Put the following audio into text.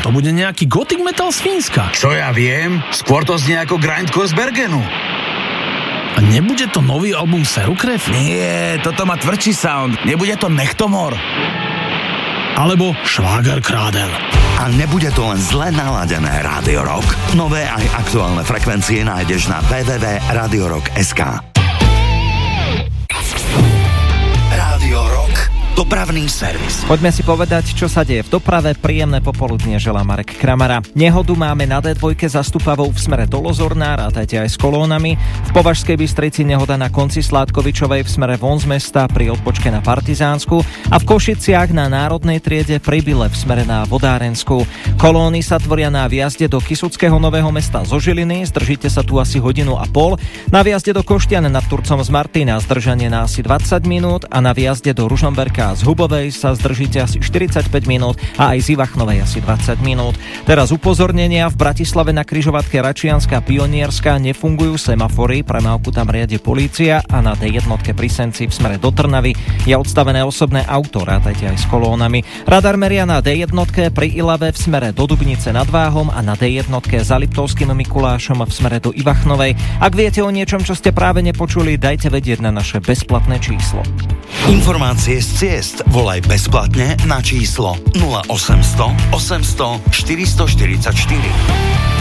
To bude nejaký gothic metal z Fínska. Čo ja viem, skôr to znie ako grindcore z Bergenu. A nebude to nový album Serukrev? Nie, toto má tvrdší sound. Nebude to Nechtomor. Alebo Šváger Krádel. A nebude to len zle naladené Rádio Rock. Nové aj aktuálne frekvencie nájdeš na www.radiorock.sk. Rádio Rock. Dopravný servis. Poďme si povedať, čo sa deje v doprave. Príjemné popoludnie želá Marek Kramara. Nehodu máme na D2 za Stupavou v smere do Lozorná, rátajte aj s kolónami. V Považskej Bystrici nehoda na konci Sládkovičovej v smere von z mesta pri odbočke na Partizánsku a v Košiciach na Národnej triede pri Bile v smere na Vodárensku. Kolóny sa tvoria na viazde do Kysuckého Nového Mesta zo Žiliny, zdržíte sa tu asi hodinu a pol. Na viazde do Koštian nad Turcom z Martina zdržanie na asi 20 minút a na viazde do Ružomberka z Hubovej sa zdržíte asi 45 minút a aj z Ivachnovej asi 20 minút. Teraz upozornenia: v Bratislave na križovatke Račianska Pionierska nefungujú semafory, premávku tam riadi polícia a na D1 pri Senci v smere do Trnavy je odstavené osobné auto, rátajte aj s kolónami. Radar meria na D1 pri Ilave v smere do Dubnice nad Váhom a na D1 za Liptovským Mikulášom v smere do Ivachnovej. Ak viete o niečom, čo ste práve nepočuli, dajte vedieť na naše bezplatné číslo. Informácie z ciest volaj bezplatne na číslo 0800 800 444.